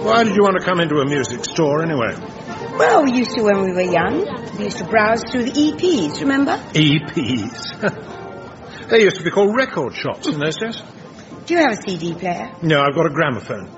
Why did you want to come into a music store, anyway? Well, we used to when we were young. We used to browse through the EPs, remember? EPs? They used to be called record shops in those days. Do you have a CD player? No, I've got a gramophone.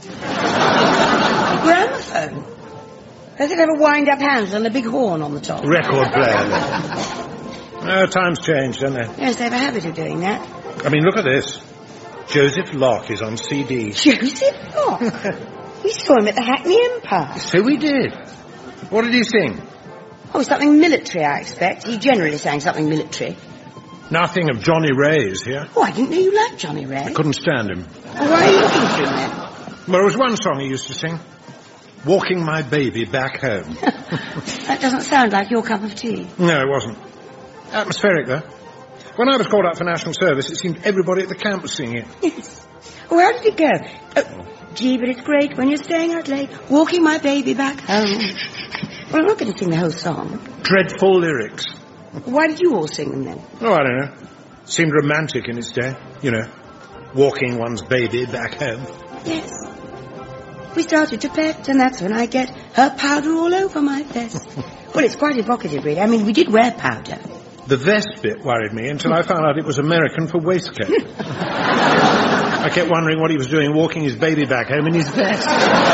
A gramophone? Does it have a wind-up handle and a big horn on the top? Record player. Oh, times change, don't they? Yes, they have a habit of doing that. I mean, look at this. Joseph Locke is on CD. Joseph Locke? We saw him at the Hackney Empire. So we did. What did he sing? Oh, something military, I expect. He generally sang something military. Nothing of Johnny Ray's here. Oh, I didn't know you liked Johnny Ray. I couldn't stand him. Oh, why are you looking for him then? Well, there was one song he used to sing. Walking My Baby Back Home. That doesn't sound like your cup of tea. No, it wasn't. Atmospheric, though. When I was called up for national service, it seemed everybody at the camp was singing it. Yes. Oh, how did it go? Oh, gee, but it's great when you're staying out late, walking my baby back home. Well, I'm not going to sing the whole song. Dreadful lyrics. Why did you all sing them then? Oh, I don't know. Seemed romantic in its day. You know, walking one's baby back home. Yes. We started to pet, and that's when I get her powder all over my vest. Well, it's quite evocative, really. I mean, we did wear powder. The vest bit worried me until I found out it was American for waistcoat. I kept wondering what he was doing walking his baby back home in his vest.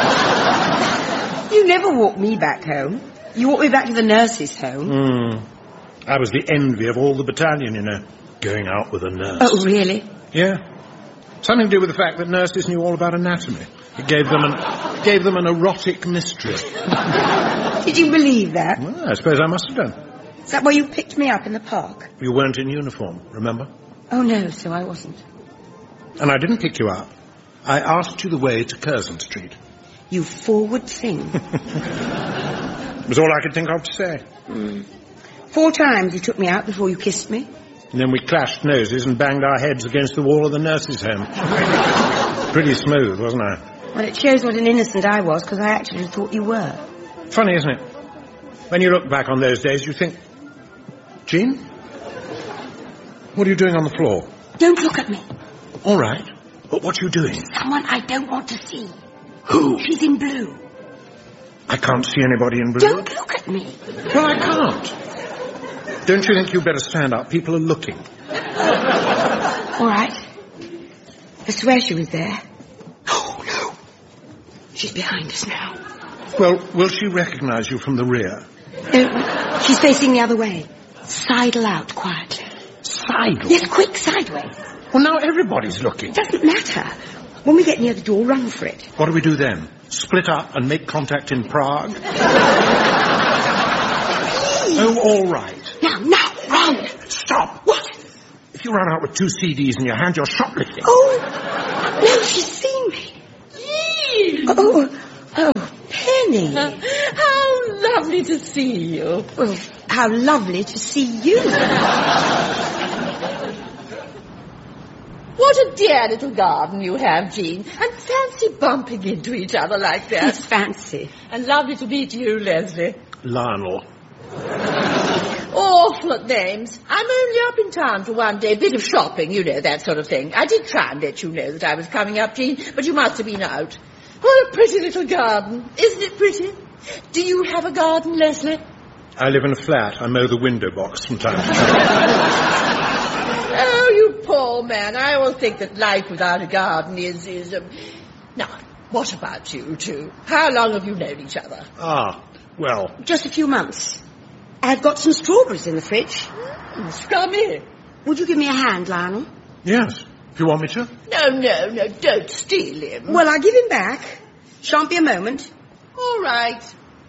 You never walked me back home. You walked me back to the nurse's home. I was the envy of all the battalion, you know, going out with a nurse. Oh, really? Yeah. Something to do with the fact that nurses knew all about anatomy. It gave them an erotic mystery. Did you believe that? Well, I suppose I must have done. Is that why you picked me up in the park? You weren't in uniform, remember? Oh, no, so I wasn't. And I didn't pick you up. I asked you the way to Curzon Street. You forward thing. It was all I could think of to say. 4 times you took me out before you kissed me. And then we clashed noses and banged our heads against the wall of the nurse's home. Pretty smooth, wasn't I? Well, it shows what an innocent I was, because I actually thought you were. Funny, isn't it? When you look back on those days, you think, Jean? What are you doing on the floor? Don't look at me. All right. But what are you doing? Someone I don't want to see. Who? She's in blue. I can't see anybody in blue. Don't look at me. Well, I can't. Don't you think you'd better stand up? People are looking. All right. I swear she was there. Oh, no. She's behind us now. Well, will she recognise you from the rear? No, she's facing the other way. Sidle out quietly. Sidle? Yes, quick, sideways. Well, now everybody's looking. Doesn't matter. When we get near the door, run for it. What do we do then? Split up and make contact in Prague? Oh, all right. Now, run. Stop. What? If you run out with 2 CDs in your hand, you're shoplifting. Oh, no, she's seen me. Oh, Penny. How lovely to see you. Well, how lovely to see you. What a dear little garden you have, Jean. And fancy bumping into each other like that. It's fancy. And lovely to meet you, Leslie. Lionel. Awful at names. I'm only up in town for one day. Bit of shopping, you know, that sort of thing. I did try and let you know that I was coming up, Jean, but you must have been out. What a pretty little garden. Isn't it pretty? Do you have a garden, Leslie? I live in a flat. I mow the window box from time to time. Oh, you poor man. I always think that life without a garden is... Now, what about you two? How long have you known each other? Well... Just a few months. I've got some strawberries in the fridge. Scummy. Would you give me a hand, Lionel? Yes, if you want me to. No, don't steal him. Well, I'll give him back. Shan't be a moment. All right.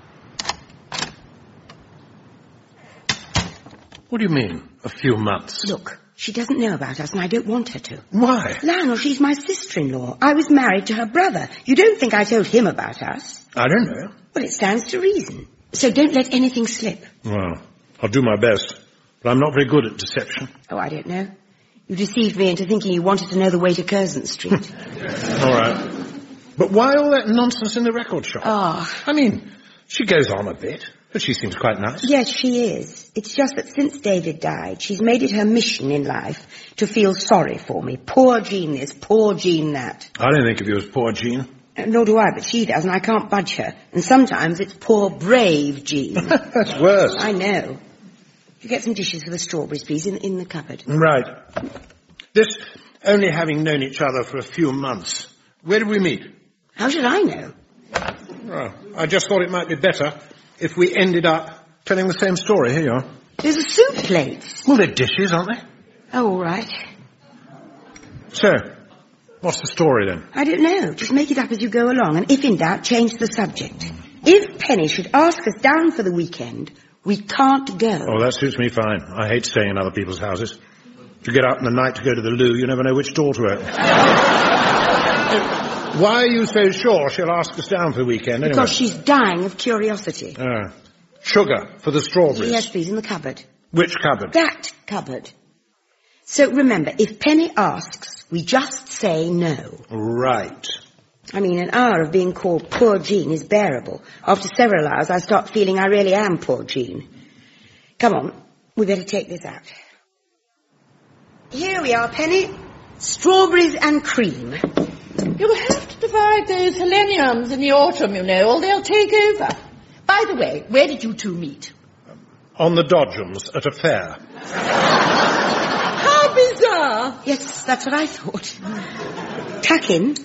What do you mean, a few months? Look, she doesn't know about us, and I don't want her to. Why? Lionel, she's my sister-in-law. I was married to her brother. You don't think I told him about us? I don't know. Well, it stands to reason. So don't let anything slip. Well, I'll do my best, but I'm not very good at deception. Oh, I don't know. You deceived me into thinking you wanted to know the way to Curzon Street. All right. But why all that nonsense in the record shop? I mean, she goes on a bit, but she seems quite nice. Yes, she is. It's just that since David died, she's made it her mission in life to feel sorry for me. Poor Jean this, poor Jean that. I don't think of you as poor Jean. Nor do I, but she does, and I can't budge her. And sometimes it's poor, brave Jean. That's worse. I know. You get some dishes for the strawberries, please, in the cupboard. Right. This only having known each other for a few months. Where did we meet? How should I know? Well, I just thought it might be better if we ended up telling the same story. Here you are. There's a soup plate. Well, they're dishes, aren't they? Oh, all right. So, what's the story then? I don't know. Just make it up as you go along, and if in doubt, change the subject. If Penny should ask us down for the weekend, we can't go. Oh, that suits me fine. I hate staying in other people's houses. If you get up in the night to go to the loo, you never know which door to open. Why are you so sure she'll ask us down for the weekend, anyway? Because she's dying of curiosity. Sugar for the strawberries. Yes, please, in the cupboard. Which cupboard? That cupboard. So remember, if Penny asks, we just say no. Right. I mean, an hour of being called poor Jean is bearable. After several hours, I start feeling I really am poor Jean. Come on, we better take this out. Here we are, Penny. Strawberries and cream. You'll have to divide those heleniums in the autumn, you know, or they'll take over. By the way, where did you two meet? On the Dodgems at a fair. How bizarre. Yes, that's what I thought. Tuck in.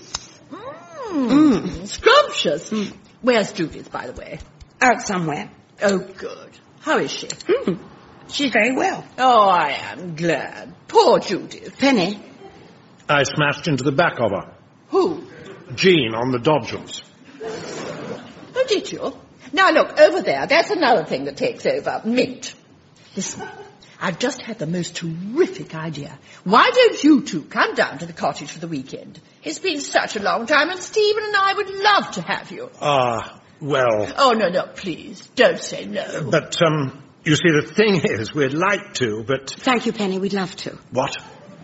Scrumptious. Where's Judith, by the way? Out somewhere. Oh, good. How is she? She's very well. Oh, I am glad. Poor Judith. Penny. I smashed into the back of her. Who? Jean on the Dodgems. Oh, did you? Now, look, over there, that's another thing that takes over. Mint. Listen, I've just had the most terrific idea. Why don't you two come down to the cottage for the weekend? It's been such a long time, and Stephen and I would love to have you. Well... Oh, no, please, don't say no. But, you see, the thing is, we'd like to, but... Thank you, Penny, we'd love to. What?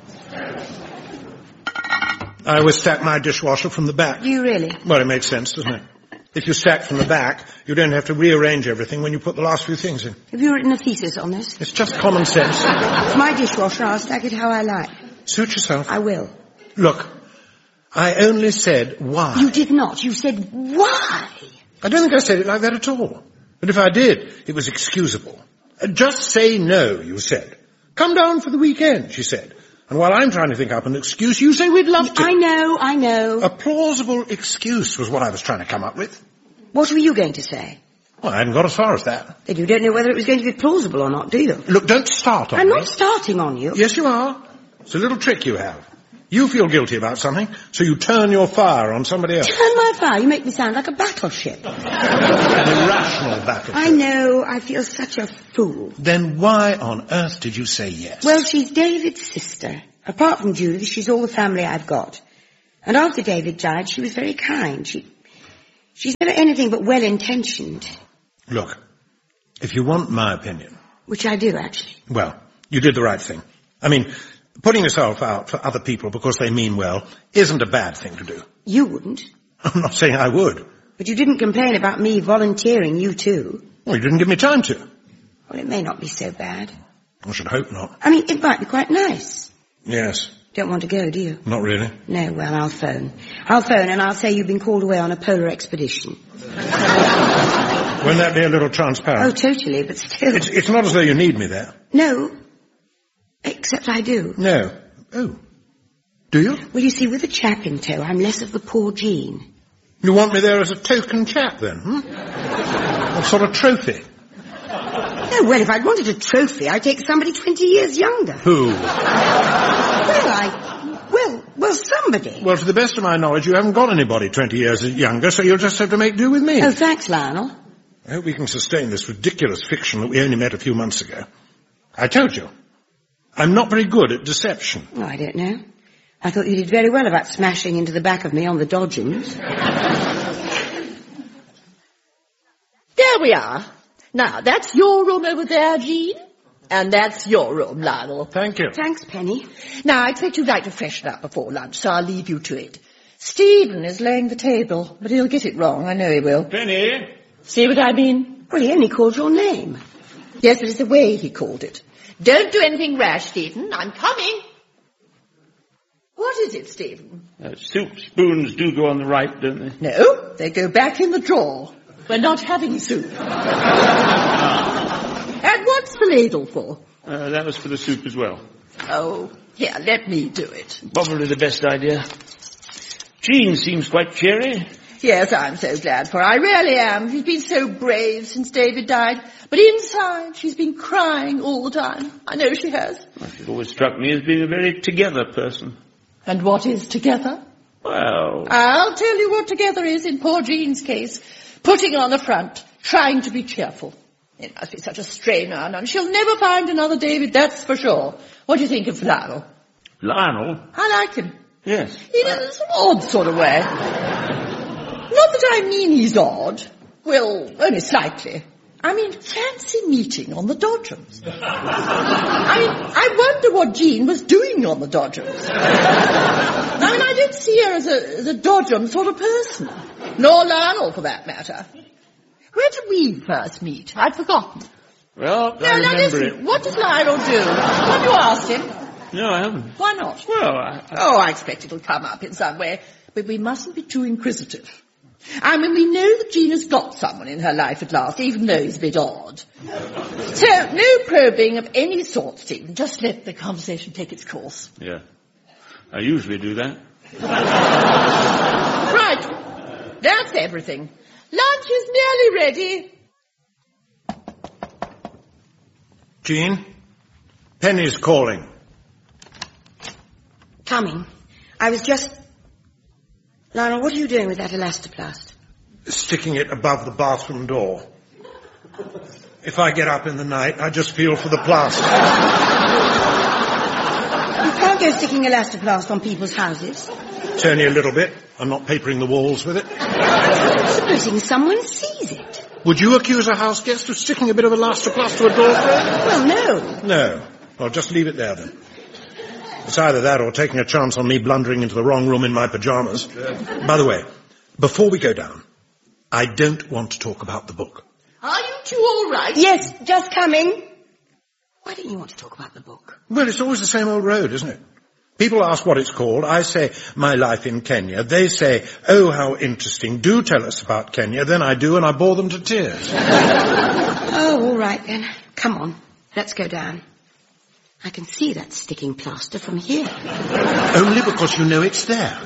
I always stack my dishwasher from the back. Do you really? Well, it makes sense, doesn't it? If you stack from the back, you don't have to rearrange everything when you put the last few things in. Have you written a thesis on this? It's just common sense. It's my dishwasher. I'll stack it how I like. Suit yourself. I will. Look, I only said why. You did not. You said why. I don't think I said it like that at all. But if I did, it was excusable. Just say no, you said. Come down for the weekend, she said. And while I'm trying to think up an excuse, you say we'd love to. I know. A plausible excuse was what I was trying to come up with. What were you going to say? Well, I hadn't got as far as that. Then you don't know whether it was going to be plausible or not, do you? Look, don't start on me. I'm not starting on you. Yes, you are. It's a little trick you have. You feel guilty about something, so you turn your fire on somebody else. Turn my fire? You make me sound like a battleship. An irrational battleship. I know. I feel such a fool. Then why on earth did you say yes? Well, she's David's sister. Apart from Judith, she's all the family I've got. And after David died, she was very kind. She's never anything but well-intentioned. Look, if you want my opinion... Which I do, actually. Well, you did the right thing. I mean, putting yourself out for other people because they mean well isn't a bad thing to do. You wouldn't. I'm not saying I would. But you didn't complain about me volunteering you too. Well, you didn't give me time to. Well, it may not be so bad. I should hope not. I mean, it might be quite nice. Yes. Don't want to go, do you? Not really. No, well, I'll phone. I'll phone and I'll say you've been called away on a polar expedition. Won't that be a little transparent? Oh, totally, but still. It's not as though you need me there. No. Except I do. No. Oh. Do you? Well, you see, with a chap in tow, I'm less of the poor Jean. You want me there as a token chap, then, What sort of trophy? No, well, if I'd wanted a trophy, I'd take somebody 20 years younger. Who? Well, somebody. Well, to the best of my knowledge, you haven't got anybody 20 years younger, so you'll just have to make do with me. Oh, thanks, Lionel. I hope we can sustain this ridiculous fiction that we only met a few months ago. I told you, I'm not very good at deception. Oh, I don't know. I thought you did very well about smashing into the back of me on the Dodgems. There we are. Now, that's your room over there, Jean. And that's your room, Lionel. Thank you. Thanks, Penny. Now, I expect you'd like to freshen up before lunch, so I'll leave you to it. Stephen is laying the table, but he'll get it wrong. I know he will. Penny? See what I mean? Well, he only called your name. Yes, but it's the way he called it. Don't do anything rash, Stephen. I'm coming. What is it, Stephen? Soup spoons do go on the right, don't they? No, they go back in the drawer. We're not having soup. And what's the ladle for? That was for the soup as well. Oh, here, let me do it. Probably the best idea. Jean seems quite cheery. Yes, I'm so glad for her. I really am. She's been so brave since David died. But inside, she's been crying all the time. I know she has. Well, she's always struck me as being a very together person. And what is together? Well... I'll tell you what together is in poor Jean's case. Putting on a front, trying to be cheerful. It must be such a strain on her, and she'll never find another David, that's for sure. What do you think of Lionel? Lionel? I like him. Yes. In an odd sort of way. Not that I mean he's odd. Well, only slightly. I mean, fancy meeting on the Dodgems. I wonder what Jean was doing on the Dodgems. I don't see her as a Dodgem sort of person. Nor Lionel, for that matter. Where did we first meet? I'd forgotten. Well, I remember it. What did Lionel do? Have you asked him? No, I haven't. Why not? Well, I expect it'll come up in some way. But we mustn't be too inquisitive. I mean, we know that Jean has got someone in her life at last, even though he's a bit odd. So, no probing of any sort, Stephen. Just let the conversation take its course. Yeah. I usually do that. Right. That's everything. Lunch is nearly ready. Jean? Penny's calling. Coming. I was just... Lionel, what are you doing with that elastoplast? Sticking it above the bathroom door. If I get up in the night, I just feel for the plaster. You can't go sticking elastoplast on people's houses. It's only a little bit. I'm not papering the walls with it. Supposing someone sees it. Would you accuse a house guest of sticking a bit of elastoplast to a door frame? Well, no. No. Well, just leave it there then. It's either that or taking a chance on me blundering into the wrong room in my pyjamas. By the way, before we go down, I don't want to talk about the book. Are you two all right? Yes, just coming. Why don't you want to talk about the book? Well, it's always the same old road, isn't it? People ask what it's called. I say, My Life in Kenya. They say, oh, how interesting. Do tell us about Kenya. Then I do, and I bore them to tears. Oh, all right then. Come on, let's go down. I can see that sticking plaster from here. Only because you know it's there.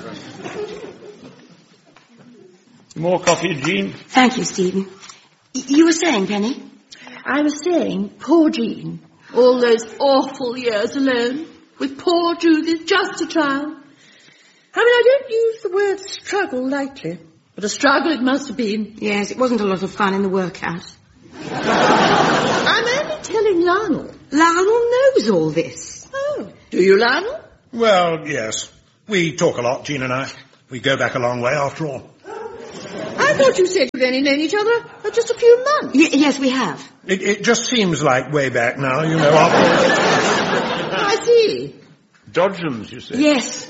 More coffee, Jean? Thank you, Stephen. You were saying, Penny? I was saying, poor Jean. All those awful years alone, with poor Judith, just a child. I don't use the word struggle lightly, but a struggle it must have been. Yes, it wasn't a lot of fun in the workhouse. I'm only telling Lionel. Lionel knows all this. Oh, do you, Lionel? Well, yes. We talk a lot, Jean and I. We go back a long way, after all. I thought you said you'd only known each other for just a few months. Yes, we have. It just seems like way back now, you know, after all. I see. Dodgems, you say? Yes.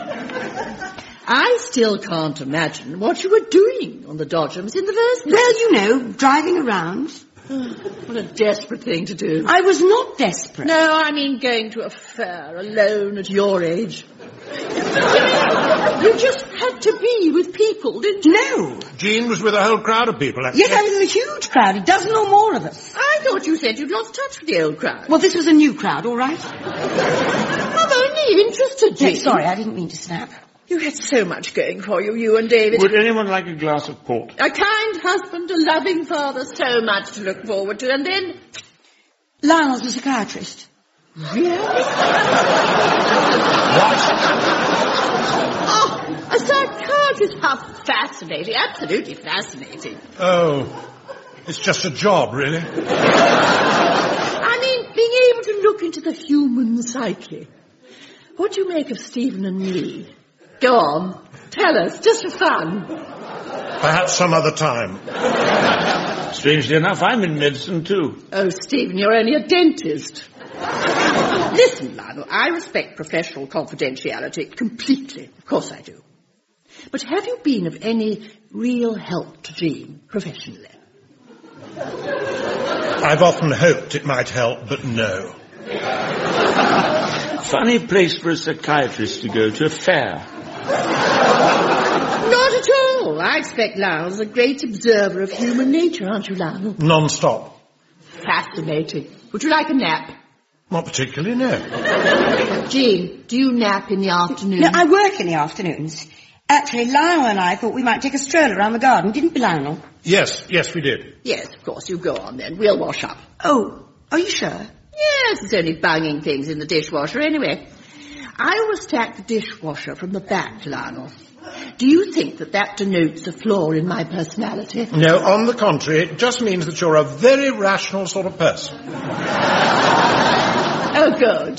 I still can't imagine what you were doing on the Dodgems in the first place. Well, you know, driving around. What a desperate thing to do. I was not desperate. No, I mean going to a fair alone at your age. You just had to be with people, didn't you? No. Jean was with a whole crowd of people, actually. Yes, I was in a huge crowd, a dozen or more of us. I thought you said you'd lost touch with the old crowd. Well, this was a new crowd, all right? I'm only interested, Jean. No, sorry, I didn't mean to snap. You had so much going for you, you and David. Would anyone like a glass of port? A kind husband, a loving father, so much to look forward to, and then... Lionel's a psychiatrist. Really? Oh, a psychiatrist, how fascinating, absolutely fascinating. Oh, it's just a job, really. I mean, being able to look into the human psyche. What do you make of Stephen and me? Go on, tell us, just for fun. Perhaps some other time. Strangely enough, I'm in medicine too. Oh, Stephen, you're only a dentist. Listen, Lionel, I respect professional confidentiality completely. Of course I do. But have you been of any real help to Jean professionally? I've often hoped it might help, but no. funny place for a psychiatrist to go to, a fair. Not at all. I expect Lionel's a great observer of human nature, aren't you, Lionel? Non-stop. Fascinating. Would you like a nap? Not particularly, no. Jean, do you nap in the afternoon? No, I work in the afternoons. Actually, Lionel and I thought we might take a stroll around the garden, didn't we, Lionel? Yes, we did. Yes, of course. You go on then. We'll wash up. Oh, are you sure? Yes, it's only bunging things in the dishwasher anyway. I always stack the dishwasher from the back, Lionel. Do you think that denotes a flaw in my personality? No, on the contrary, it just means that you're a very rational sort of person. Oh, good.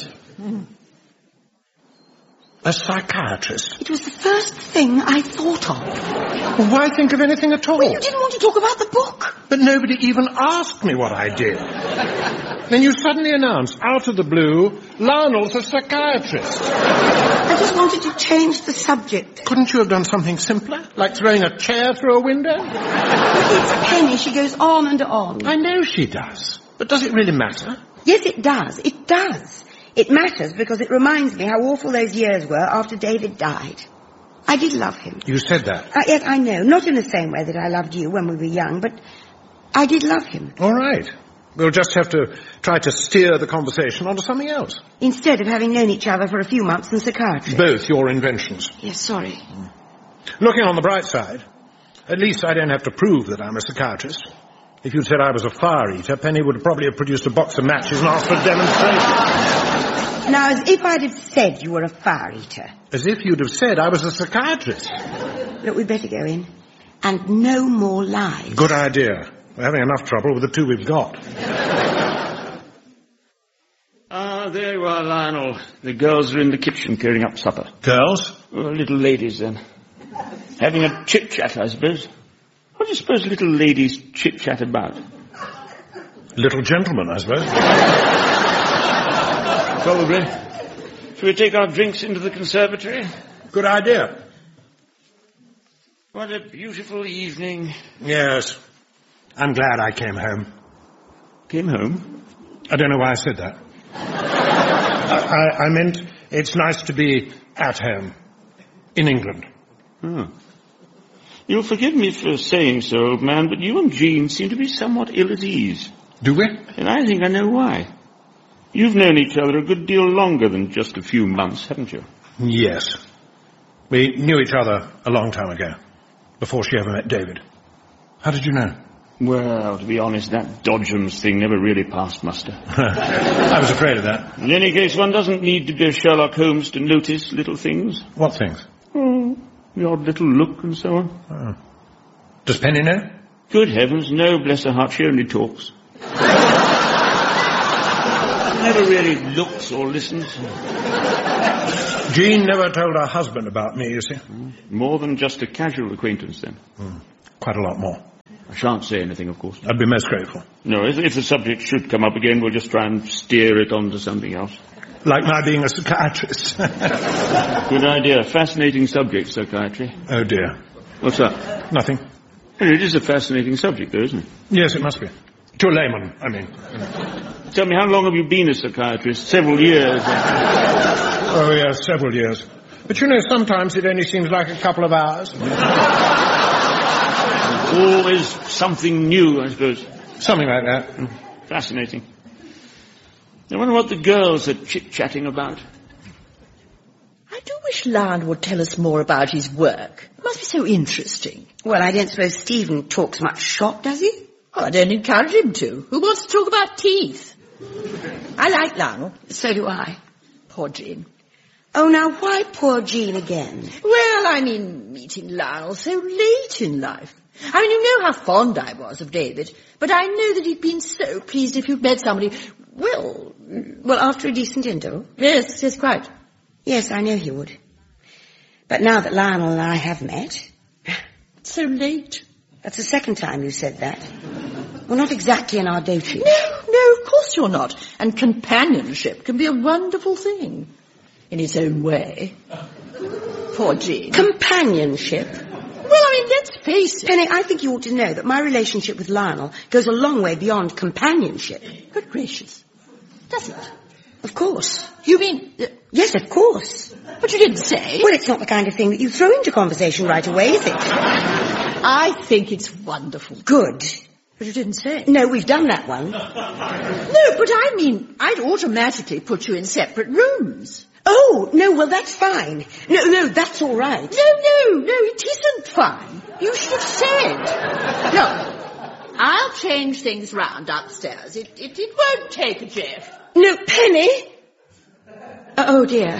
A psychiatrist? It was the first thing I thought of. Well, why think of anything at all? Well, you didn't want to talk about the book. But nobody even asked me what I did. Then you suddenly announced, out of the blue, Lionel's a psychiatrist. I just wanted to change the subject. Couldn't you have done something simpler? Like throwing a chair through a window? It's Penny. She goes on and on. I know she does. But does it really matter? Yes, it does. It does. It matters because it reminds me how awful those years were after David died. I did love him. You said that. Yes, I know. Not in the same way that I loved you when we were young, but I did love him. All right. We'll just have to try to steer the conversation onto something else. Instead of having known each other for a few months in psychiatry. Both your inventions. Yes, sorry. Looking on the bright side, at least I don't have to prove that I'm a psychiatrist. If you'd said I was a fire eater, Penny would probably have produced a box of matches and asked for a demonstration. Now, as if I'd have said you were a fire eater. As if you'd have said I was a psychiatrist. Look, we'd better go in. And no more lies. Good idea. We're having enough trouble with the two we've got. There you are, Lionel. The girls are in the kitchen carrying up supper. Girls? Oh, little ladies, then. Having a chit-chat, I suppose. What do you suppose little ladies chit-chat about? Little gentlemen, I suppose. Probably. Shall we take our drinks into the conservatory? Good idea. What a beautiful evening. Yes. I'm glad I came home. Came home? I don't know why I said that. I meant it's nice to be at home. In England. Oh. You'll forgive me for saying so, old man, but you and Jean seem to be somewhat ill at ease. Do we? And I think I know why. You've known each other a good deal longer than just a few months, haven't you? Yes. We knew each other a long time ago, before she ever met David. How did you know? Well, to be honest, that Dodgems thing never really passed muster. I was afraid of that. In any case, one doesn't need to be a Sherlock Holmes to notice little things. What things? Oh, the odd little look and so on. Oh. Does Penny know? Good heavens, no, bless her heart, she only talks. Never really looks or listens. Jean never told her husband about me, you see. More than just a casual acquaintance, then. Quite a lot more. I shan't say anything, of course. I'd be most grateful. No, if the subject should come up again, we'll just try and steer it on to something else. Like my being a psychiatrist. Good idea. Fascinating subject, psychiatry. Oh, dear. What's up? Nothing. Well, it is a fascinating subject, though, isn't it? Yes, it must be. To a layman, I mean. Tell me, how long have you been a psychiatrist? Several years. Oh, yes, several years. But you know, sometimes it only seems like a couple of hours. Always something new, I suppose. Something like that. Fascinating. I wonder what the girls are chit-chatting about. I do wish Lionel would tell us more about his work. It must be so interesting. Well, I don't suppose Stephen talks much shop, does he? Well, I don't encourage him to. Who wants to talk about teeth? I like Lionel. So do I. Poor Jean. Oh, now, why poor Jean again? Well, I mean, meeting Lionel so late in life. I mean, you know how fond I was of David, but I know that he'd been so pleased if you'd met somebody, well, after a decent interval. Yes, quite. Yes, I know he would. But now that Lionel and I have met... It's so late. That's the second time you said that. We're not exactly in our dotage. No, of course you're not. And companionship can be a wonderful thing. In its own way. Poor Jean. Companionship? Well, I mean, let's face it. Penny, I think you ought to know that my relationship with Lionel goes a long way beyond companionship. Good gracious. Does it? Of course. You mean... Yes, of course. But you didn't say. Well, it's not the kind of thing that you throw into conversation right away, is it? I think it's wonderful. Good. But you didn't say. No, we've done that one. No, but I mean, I'd automatically put you in separate rooms. Oh, no, well, that's fine. No, that's all right. No, it isn't fine. You should have said. Look, I'll change things round upstairs. It won't take a Jeff. No, Penny! Oh, dear.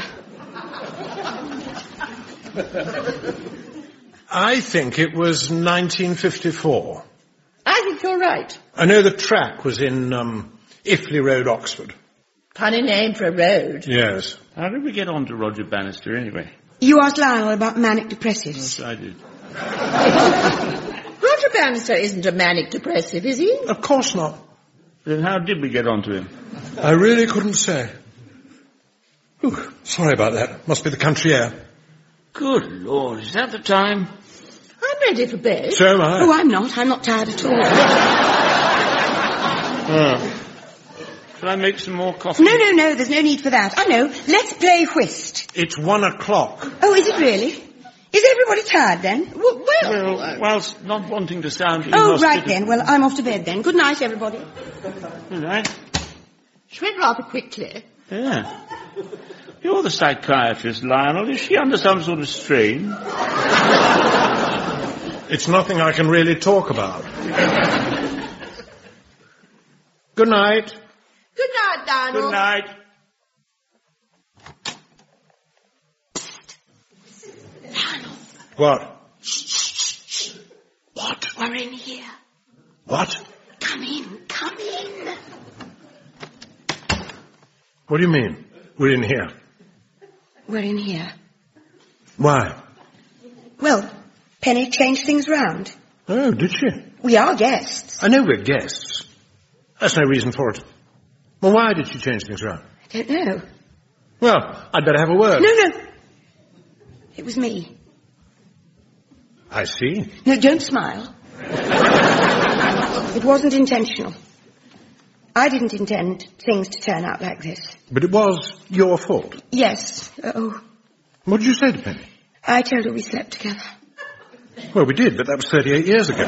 I think it was 1954. I think you're right. I know the track was in Iffley Road, Oxford. Funny name for a road. Yes. How did we get on to Roger Bannister anyway? You asked Lionel about manic depressives. Yes, I did. Roger Bannister isn't a manic depressive, is he? Of course not. Then how did we get on to him? I really couldn't say. Ooh, sorry about that. Must be the country air. Good Lord, is that the time? I'm ready for bed. So am I. Oh, I'm not. I'm not tired at all. Shall I make some more coffee? No, there's no need for that. I know. Let's play whist. It's 1:00. Oh, is it really? Is everybody tired then? Well, whilst not wanting to sound... Oh, right then. Well, I'm off to bed then. Good night, everybody. Good night. She went rather quickly. Yeah. You're the psychiatrist, Lionel. Is she under some sort of strain? It's nothing I can really talk about. Good night. Good night, Donald. Good night. What? What? We're in here. What? Come in. What do you mean? We're in here. We're in here. Why? Well, Penny changed things round. Oh, did she? We are guests. I know we're guests. That's no reason for it. Well, why did she change things around? I don't know. Well, I'd better have a word. No. It was me. I see. No, don't smile. It wasn't intentional. I didn't intend things to turn out like this. But it was your fault. Yes. Oh. What did you say to Penny? I told her we slept together. Well, we did, but that was 38 years ago.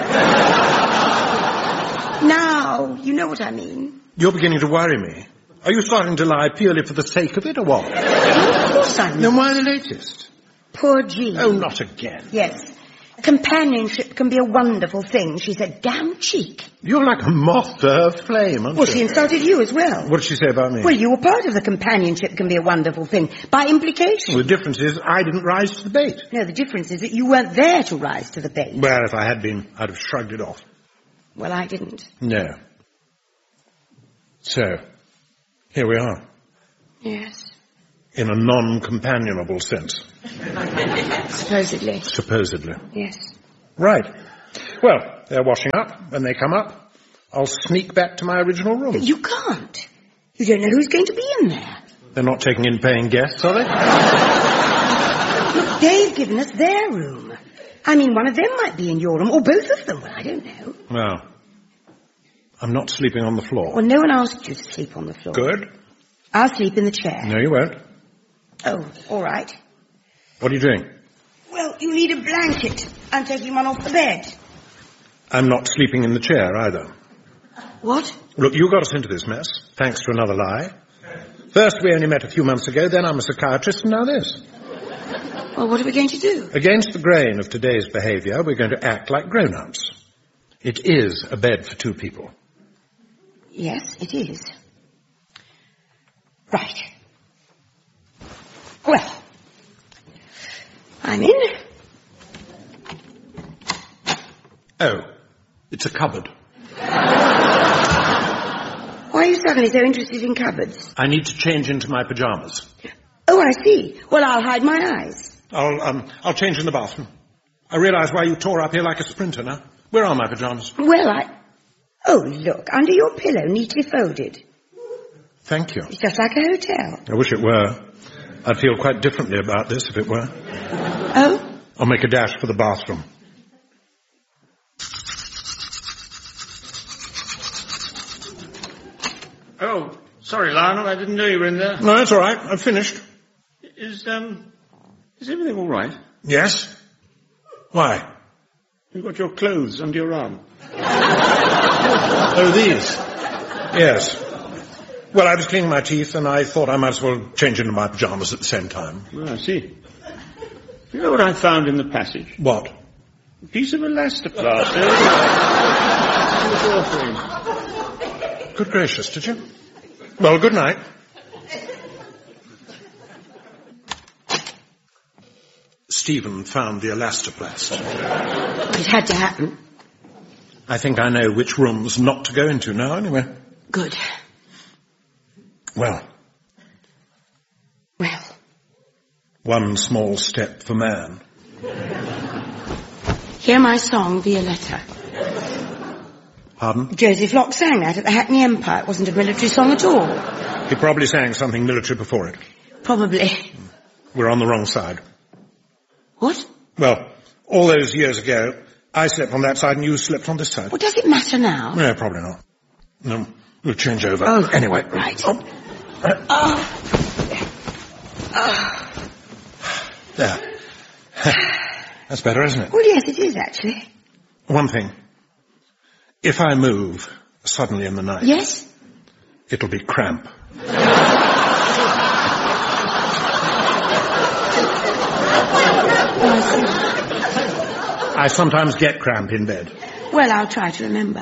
Now, you know what I mean. You're beginning to worry me. Are you starting to lie purely for the sake of it, or what? Of course I'm not. Then why the latest? Poor Jean. Oh, not again. Yes. Companionship can be a wonderful thing. She's a damn cheek. You're like a moth to her flame, aren't Well, you? she insulted you as well. What did she say about me? Well, you were part of the companionship can be a wonderful thing. By implication. Well, the difference is I didn't rise to the bait. No, the difference is that you weren't there to rise to the bait. Well, if I had been, I'd have shrugged it off. Well, I didn't. No. So, here we are. Yes. In a non-companionable sense. Supposedly. Supposedly. Yes. Right. Well, they're washing up. When they come up, I'll sneak back to my original room. But you can't. You don't know who's going to be in there. They're not taking in paying guests, are they? Look, they've given us their room. I mean, one of them might be in your room, or both of them. Well, I don't know. Well, I'm not sleeping on the floor. Well, no one asked you to sleep on the floor. Good. I'll sleep in the chair. No, you won't. Oh, all right. What are you doing? Well, you need a blanket. I'm taking one off the bed. I'm not sleeping in the chair either. What? Look, you got us into this mess, thanks to another lie. First we only met a few months ago, then I'm a psychiatrist, and now this. Well, what are we going to do? Against the grain of today's behaviour, we're going to act like grown-ups. It is a bed for two people. Yes, it is. Right. Well, I'm in. Oh, it's a cupboard. Why are you suddenly so interested in cupboards? I need to change into my pyjamas. Oh, I see. Well, I'll hide my eyes. I'll change in the bathroom. I realise why you tore up here like a sprinter now. Where are my pyjamas? Well, Oh, look, under your pillow, neatly folded. Thank you. It's just like a hotel. I wish it were. I'd feel quite differently about this if it were. Oh? I'll make a dash for the bathroom. Oh, sorry, Lionel, I didn't know you were in there. No, that's all right. I've finished. Is everything all right? Yes? Why? You've got your clothes under your arm. Oh, these? Yes. Well, I was cleaning my teeth and I thought I might as well change into my pyjamas at the same time. Oh, I see. You know what I found in the passage? What? A piece of elastoplast. Good gracious, did you? Well, good night. Stephen found the elastoplast. It had to happen. I think I know which rooms not to go into now, anyway. Good. Well, Well, one small step for man. hear my song, Violetta. Pardon? Joseph Locke sang that at the Hackney Empire. It wasn't a military song at all. He probably sang something military before it. Probably. We're on the wrong side. What? Well, all those years ago, I slept on that side and you slept on this side. Well, does it matter now? No, probably not. No, we'll change over. Oh, anyway. right. There. That's better, isn't it? Well, yes, it is, actually. One thing. If I move suddenly in the night... Yes? It'll be cramp. I sometimes get cramp in bed. Well, I'll try to remember.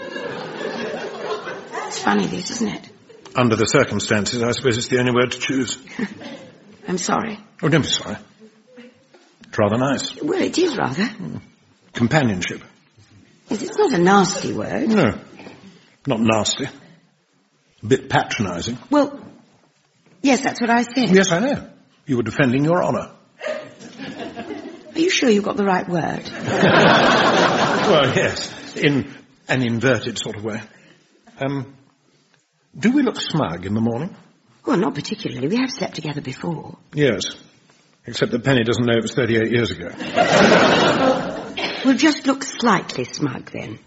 It's funny, this, isn't it? Under the circumstances, I suppose it's the only word to choose. I'm sorry. Oh, don't be sorry. It's rather nice. Well, it is rather. Companionship. Yes, it's not a nasty word. No, not nasty. A bit patronising. Well, yes, that's what I said. Yes, I know. You were defending your honour. Are you sure you got the right word? Well, yes, in an inverted sort of way. Do we look smug in the morning? Well, not particularly. We have slept together before. Yes, except that Penny doesn't know it was 38 years ago. We'll just look slightly smug, then.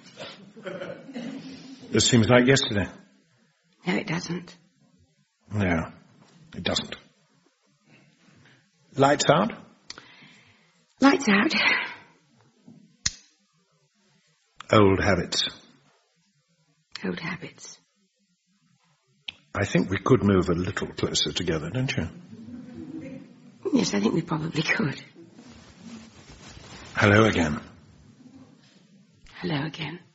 This seems like yesterday. No, it doesn't. No, it doesn't. Lights out? Lights out. Old habits. Old habits. I think we could move a little closer together, don't you? Yes, I think we probably could. Hello again. Hello again.